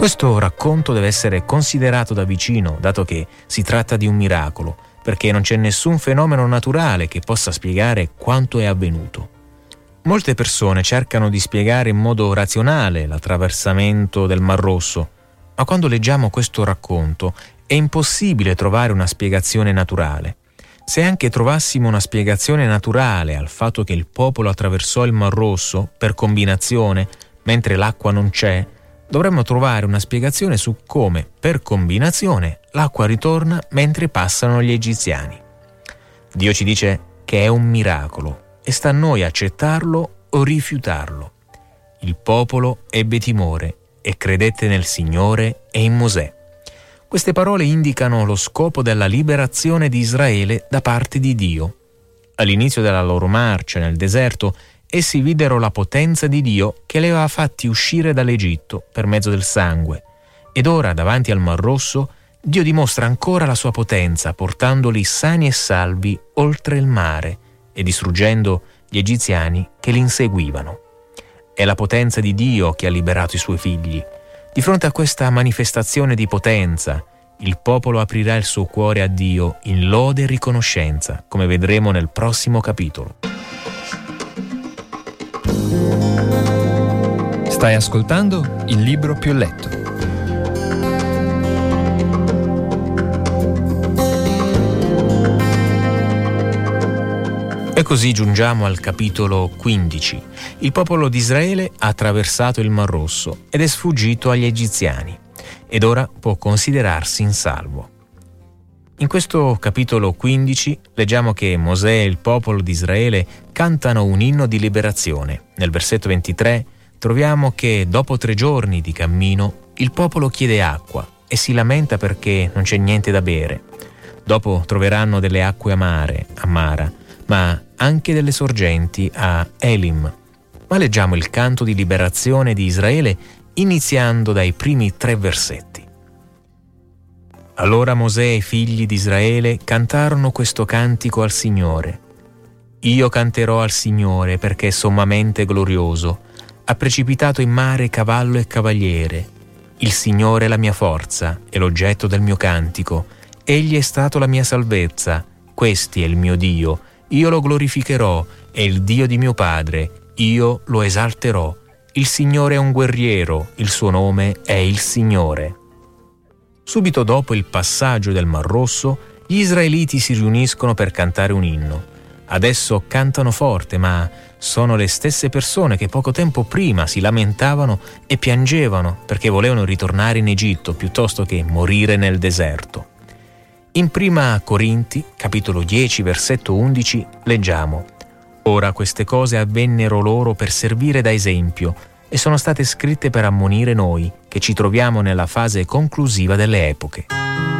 Questo racconto deve essere considerato da vicino, dato che si tratta di un miracolo, perché non c'è nessun fenomeno naturale che possa spiegare quanto è avvenuto. Molte persone cercano di spiegare in modo razionale l'attraversamento del Mar Rosso, ma quando leggiamo questo racconto è impossibile trovare una spiegazione naturale. Se anche trovassimo una spiegazione naturale al fatto che il popolo attraversò il Mar Rosso per combinazione, mentre l'acqua non c'è, dovremmo trovare una spiegazione su come, per combinazione, l'acqua ritorna mentre passano gli egiziani. Dio ci dice che è un miracolo e sta a noi accettarlo o rifiutarlo. Il popolo ebbe timore e credette nel Signore e in Mosè. Queste parole indicano lo scopo della liberazione di Israele da parte di Dio. All'inizio della loro marcia nel deserto, essi videro la potenza di Dio che li aveva fatti uscire dall'Egitto per mezzo del sangue. Ed ora, davanti al Mar Rosso, Dio dimostra ancora la sua potenza, portandoli sani e salvi oltre il mare e distruggendo gli egiziani che li inseguivano. È la potenza di Dio che ha liberato i suoi figli. Di fronte a questa manifestazione di potenza, il popolo aprirà il suo cuore a Dio in lode e riconoscenza, come vedremo nel prossimo capitolo. Stai ascoltando Il Libro Più Letto. E così giungiamo al capitolo 15. Il popolo di Israele ha attraversato il Mar Rosso ed è sfuggito agli egiziani, ed ora può considerarsi in salvo. In questo capitolo 15 leggiamo che Mosè e il popolo di Israele cantano un inno di liberazione. Nel versetto 23 troviamo che dopo 3 giorni di cammino il popolo chiede acqua e si lamenta perché non c'è niente da bere. Dopo troveranno delle acque amara, ma anche delle sorgenti a Elim. Ma leggiamo il canto di liberazione di Israele iniziando dai primi 3 versetti. Allora Mosè e i figli di Israele cantarono questo cantico al Signore. Io canterò al Signore perché è sommamente glorioso. Ha precipitato in mare cavallo e cavaliere. Il Signore è la mia forza e l'oggetto del mio cantico. Egli è stato la mia salvezza. Questi è il mio Dio. Io lo glorificherò. È il Dio di mio padre. Io lo esalterò. Il Signore è un guerriero. Il suo nome è il Signore. Subito dopo il passaggio del Mar Rosso, gli israeliti si riuniscono per cantare un inno. Adesso cantano forte, ma sono le stesse persone che poco tempo prima si lamentavano e piangevano perché volevano ritornare in Egitto piuttosto che morire nel deserto. In Prima Corinti, capitolo 10, versetto 11, leggiamo: «Ora queste cose avvennero loro per servire da esempio e sono state scritte per ammonire noi, che ci troviamo nella fase conclusiva delle epoche».